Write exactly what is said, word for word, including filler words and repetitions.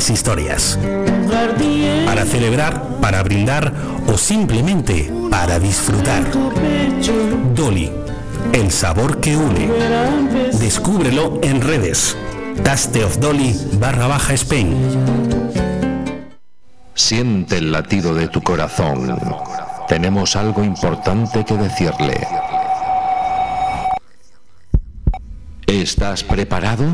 grandes historias. Para celebrar, para brindar o simplemente para disfrutar. Dolly, el sabor que une. Descúbrelo en redes. Taste of Dolly barra baja Spain. Siente el latido de tu corazón. Tenemos algo importante que decirle. ¿Estás preparado?